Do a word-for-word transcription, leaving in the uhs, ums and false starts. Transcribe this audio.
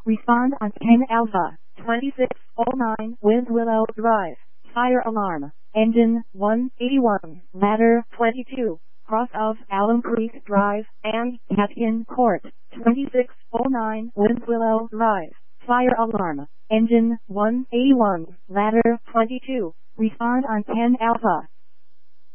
Respond on ten Alpha, twenty-six oh nine Wind Willow Drive. Fire alarm. Engine one eighty-one. Ladder twenty-two. Cross of Alum Creek Drive and Catkin Court. twenty-six oh nine Wind Willow Drive. Fire alarm. Engine one eighty-one. Ladder twenty-two. Respond on ten Alpha,